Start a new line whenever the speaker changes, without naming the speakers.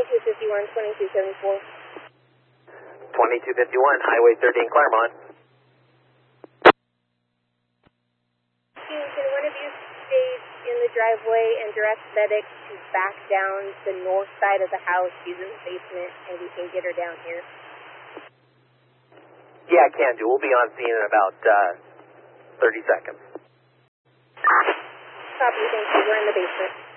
2251,
2251, Highway 30 in Claremont.
Can one of you stay in the driveway and direct medics to back down the north side of the house? She's in the basement, and we can get her down here.
Yeah, I can do. We'll be on scene in about 30 seconds.
Copy, thank you. We're in the basement.